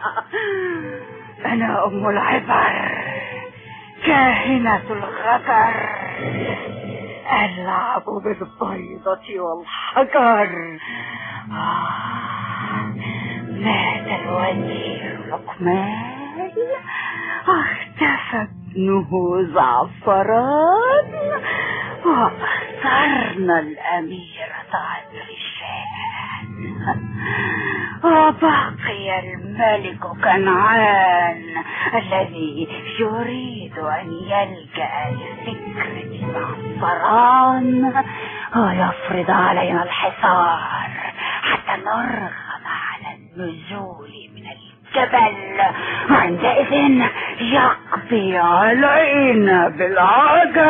أنا أم العبر، كاهنة الغدر، ألعب بالبيضة والحجر. مات الوزير لقمان، اختفى ابنه زعفران، وأخسرنا الأميرة عطرشان، وبقي الملك كنعان الذي يريد أن يلجأ لفكرة زعفران ويفرض علينا الحصار حتى نرغم على النزول من الجبل. عندئذ يقضي علينا بالعجل.